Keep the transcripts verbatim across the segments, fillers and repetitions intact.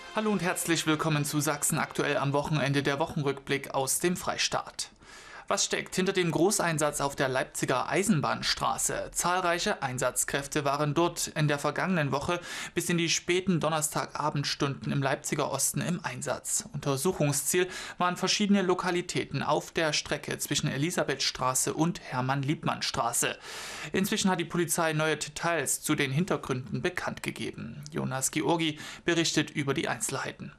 Hallo und herzlich willkommen zu Sachsen aktuell am Wochenende, der Wochenrückblick aus dem Freistaat. Was steckt hinter dem Großeinsatz auf der Leipziger Eisenbahnstraße? Zahlreiche Einsatzkräfte waren dort in der vergangenen Woche bis in die späten Donnerstagabendstunden im Leipziger Osten im Einsatz. Untersuchungsziel waren verschiedene Lokalitäten auf der Strecke zwischen Elisabethstraße und Hermann-Liebmann-Straße. Inzwischen hat die Polizei neue Details zu den Hintergründen bekannt gegeben. Jonas Georgi berichtet über die Einzelheiten.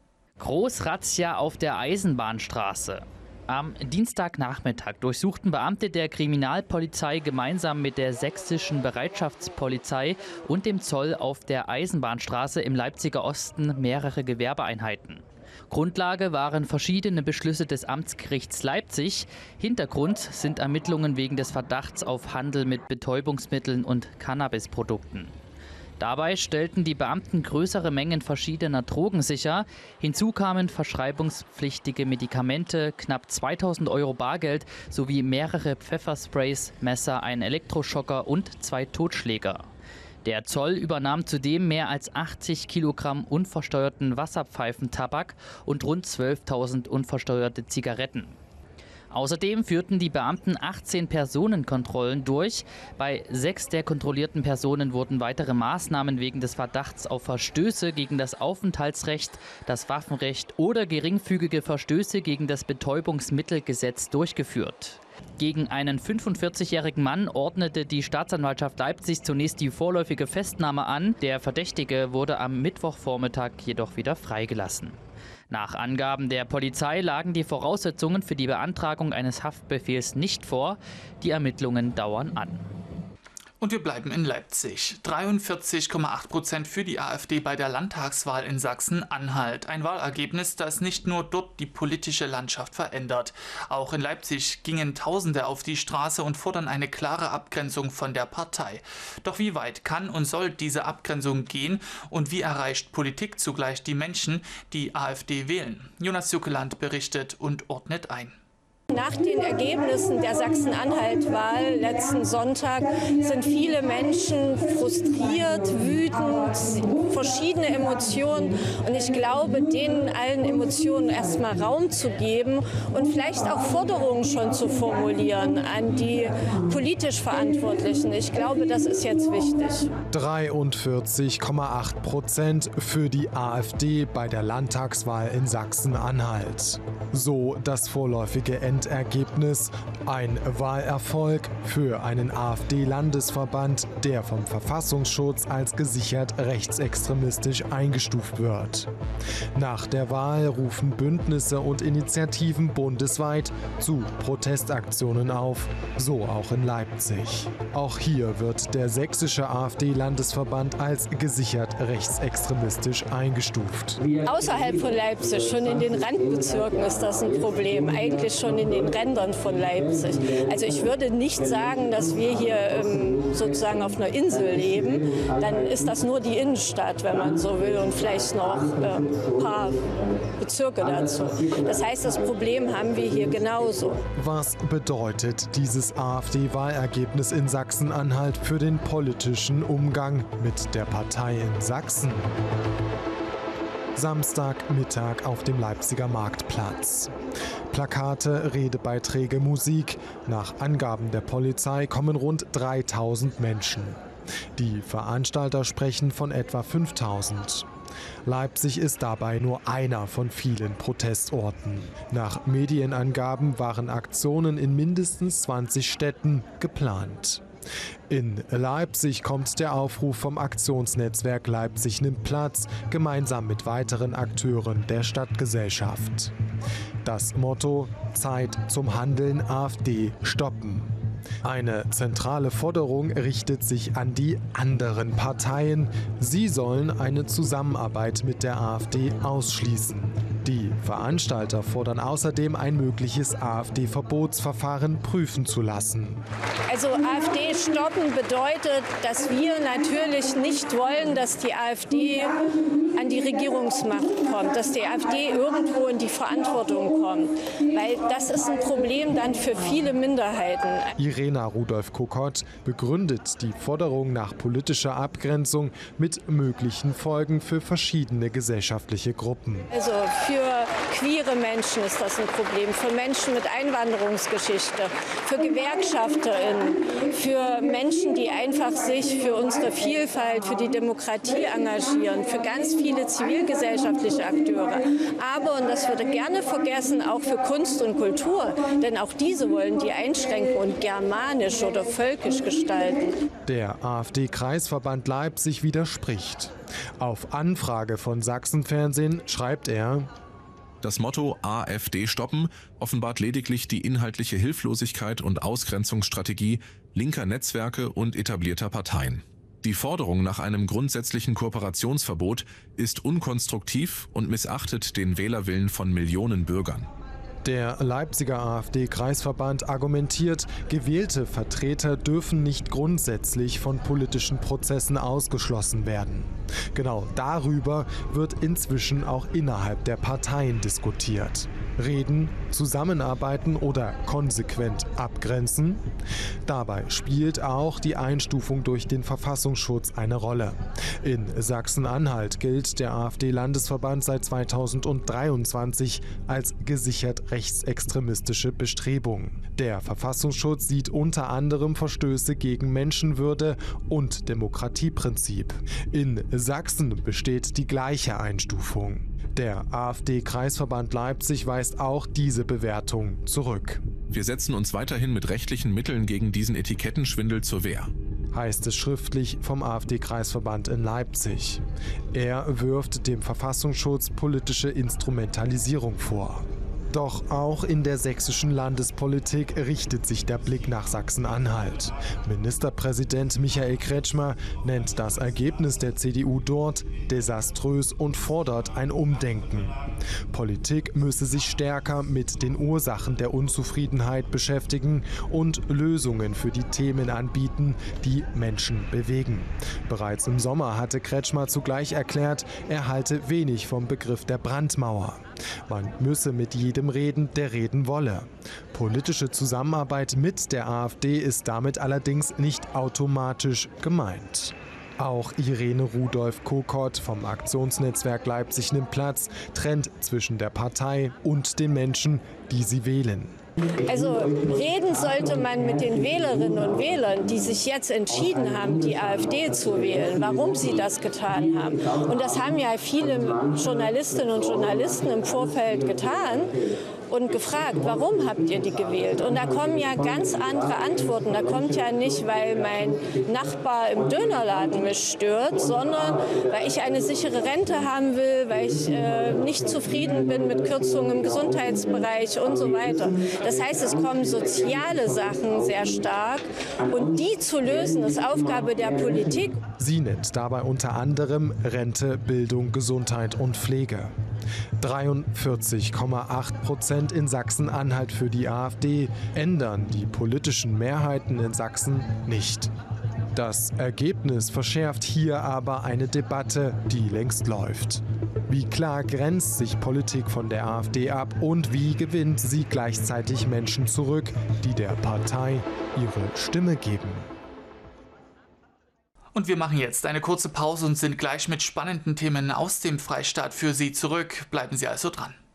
Großrazzia auf der Eisenbahnstraße. Am Dienstagnachmittag durchsuchten Beamte der Kriminalpolizei gemeinsam mit der sächsischen Bereitschaftspolizei und dem Zoll auf der Eisenbahnstraße im Leipziger Osten mehrere Gewerbeeinheiten. Grundlage waren verschiedene Beschlüsse des Amtsgerichts Leipzig. Hintergrund sind Ermittlungen wegen des Verdachts auf Handel mit Betäubungsmitteln und Cannabisprodukten. Dabei stellten die Beamten größere Mengen verschiedener Drogen sicher. Hinzu kamen verschreibungspflichtige Medikamente, knapp zweitausend Euro Bargeld sowie mehrere Pfeffersprays, Messer, ein Elektroschocker und zwei Totschläger. Der Zoll übernahm zudem mehr als achtzig Kilogramm unversteuerten Wasserpfeifentabak und rund zwölftausend unversteuerte Zigaretten. Außerdem führten die Beamten achtzehn Personenkontrollen durch. Bei sechs der kontrollierten Personen wurden weitere Maßnahmen wegen des Verdachts auf Verstöße gegen das Aufenthaltsrecht, das Waffenrecht oder geringfügige Verstöße gegen das Betäubungsmittelgesetz durchgeführt. Gegen einen fünfundvierzigjährigen Mann ordnete die Staatsanwaltschaft Leipzig zunächst die vorläufige Festnahme an. Der Verdächtige wurde am Mittwochvormittag jedoch wieder freigelassen. Nach Angaben der Polizei lagen die Voraussetzungen für die Beantragung eines Haftbefehls nicht vor. Die Ermittlungen dauern an. Und wir bleiben in Leipzig. dreiundvierzig Komma acht Prozent für die AfD bei der Landtagswahl in Sachsen-Anhalt. Ein Wahlergebnis, das nicht nur dort die politische Landschaft verändert. Auch in Leipzig gingen Tausende auf die Straße und fordern eine klare Abgrenzung von der Partei. Doch wie weit kann und soll diese Abgrenzung gehen und wie erreicht Politik zugleich die Menschen, die AfD wählen? Jonas Juckeland berichtet und ordnet ein. Nach den Ergebnissen der Sachsen-Anhalt-Wahl letzten Sonntag sind viele Menschen frustriert, wütend, verschiedene Emotionen. Und ich glaube, denen allen Emotionen erstmal Raum zu geben und vielleicht auch Forderungen schon zu formulieren an die politisch Verantwortlichen. Ich glaube, das ist jetzt wichtig. dreiundvierzig Komma acht Prozent für die AfD bei der Landtagswahl in Sachsen-Anhalt. So das vorläufige Endergebnis. Ein Wahlerfolg für einen AfD-Landesverband, der vom Verfassungsschutz als gesichert rechtsextremistisch eingestuft wird. Nach der Wahl rufen Bündnisse und Initiativen bundesweit zu Protestaktionen auf, so auch in Leipzig. Auch hier wird der sächsische AfD-Landesverband als gesichert rechtsextremistisch eingestuft. Außerhalb von Leipzig, schon in den Randbezirken, ist das ein Problem. Eigentlich schon in den Rändern von Leipzig. Also ich würde nicht sagen, dass wir hier ähm, sozusagen auf einer Insel leben. Dann ist das nur die Innenstadt, wenn man so will, und vielleicht noch äh, ein paar Bezirke dazu. Das heißt, das Problem haben wir hier genauso. Was bedeutet dieses AfD-Wahlergebnis in Sachsen-Anhalt für den politischen Umgang mit der Partei in Sachsen? Samstagmittag auf dem Leipziger Marktplatz. Plakate, Redebeiträge, Musik. Nach Angaben der Polizei kommen rund dreitausend Menschen. Die Veranstalter sprechen von etwa fünftausend. Leipzig ist dabei nur einer von vielen Protestorten. Nach Medienangaben waren Aktionen in mindestens zwanzig Städten geplant. In Leipzig kommt der Aufruf vom Aktionsnetzwerk Leipzig nimmt Platz, gemeinsam mit weiteren Akteuren der Stadtgesellschaft. Das Motto: Zeit zum Handeln, AfD stoppen. Eine zentrale Forderung richtet sich an die anderen Parteien. Sie sollen eine Zusammenarbeit mit der AfD ausschließen. Die Veranstalter fordern außerdem, ein mögliches AfD-Verbotsverfahren prüfen zu lassen. Also AfD stoppen bedeutet, dass wir natürlich nicht wollen, dass die AfD an die Regierungsmacht kommt, dass die AfD irgendwo in die Verantwortung kommt. Weil das ist ein Problem dann für viele Minderheiten. Irena Rudolph-Kokott begründet die Forderung nach politischer Abgrenzung mit möglichen Folgen für verschiedene gesellschaftliche Gruppen. Also für queere Menschen ist das ein Problem, für Menschen mit Einwanderungsgeschichte, für GewerkschafterInnen, für Menschen, die einfach sich für unsere Vielfalt, für die Demokratie engagieren, für ganz viele zivilgesellschaftliche Akteure. Aber, und das wird gerne vergessen, auch für Kunst und Kultur, denn auch diese wollen die einschränken und germanisch oder völkisch gestalten. Der AfD-Kreisverband Leipzig widerspricht. Auf Anfrage von Sachsenfernsehen schreibt er: Das Motto AfD stoppen offenbart lediglich die inhaltliche Hilflosigkeit und Ausgrenzungsstrategie linker Netzwerke und etablierter Parteien. Die Forderung nach einem grundsätzlichen Kooperationsverbot ist unkonstruktiv und missachtet den Wählerwillen von Millionen Bürgern. Der Leipziger AfD-Kreisverband argumentiert, gewählte Vertreter dürfen nicht grundsätzlich von politischen Prozessen ausgeschlossen werden. Genau darüber wird inzwischen auch innerhalb der Parteien diskutiert. Reden, zusammenarbeiten oder konsequent abgrenzen? Dabei spielt auch die Einstufung durch den Verfassungsschutz eine Rolle. In Sachsen-Anhalt gilt der AfD-Landesverband seit zweitausenddreiundzwanzig als gesichert rechtsextremistische Bestrebung. Der Verfassungsschutz sieht unter anderem Verstöße gegen Menschenwürde und Demokratieprinzip. In Sachsen besteht die gleiche Einstufung. Der AfD-Kreisverband Leipzig weist auch diese Bewertung zurück. Wir setzen uns weiterhin mit rechtlichen Mitteln gegen diesen Etikettenschwindel zur Wehr, heißt es schriftlich vom AfD-Kreisverband in Leipzig. Er wirft dem Verfassungsschutz politische Instrumentalisierung vor. Doch auch in der sächsischen Landespolitik richtet sich der Blick nach Sachsen-Anhalt. Ministerpräsident Michael Kretschmer nennt das Ergebnis der C D U dort desaströs und fordert ein Umdenken. Politik müsse sich stärker mit den Ursachen der Unzufriedenheit beschäftigen und Lösungen für die Themen anbieten, die Menschen bewegen. Bereits im Sommer hatte Kretschmer zugleich erklärt, er halte wenig vom Begriff der Brandmauer. Man müsse mit jedem reden, der reden wolle. Politische Zusammenarbeit mit der AfD ist damit allerdings nicht automatisch gemeint. Auch Irene Rudolph-Kokott vom Aktionsnetzwerk Leipzig nimmt Platz, trennt zwischen der Partei und den Menschen, die sie wählen. Also reden sollte man mit den Wählerinnen und Wählern, die sich jetzt entschieden haben, die AfD zu wählen, warum sie das getan haben. Und das haben ja viele Journalistinnen und Journalisten im Vorfeld getan und gefragt, warum habt ihr die gewählt? Und da kommen ja ganz andere Antworten. Da kommt ja nicht, weil mein Nachbar im Dönerladen mich stört, sondern weil ich eine sichere Rente haben will, weil ich äh, nicht zufrieden bin mit Kürzungen im Gesundheitsbereich und so weiter. Das heißt, es kommen soziale Sachen sehr stark und die zu lösen, ist Aufgabe der Politik. Sie nennt dabei unter anderem Rente, Bildung, Gesundheit und Pflege. dreiundvierzig Komma acht Prozent in Sachsen-Anhalt für die AfD ändern die politischen Mehrheiten in Sachsen nicht. Das Ergebnis verschärft hier aber eine Debatte, die längst läuft. Wie klar grenzt sich Politik von der AfD ab und wie gewinnt sie gleichzeitig Menschen zurück, die der Partei ihre Stimme geben? Und wir machen jetzt eine kurze Pause und sind gleich mit spannenden Themen aus dem Freistaat für Sie zurück. Bleiben Sie also dran.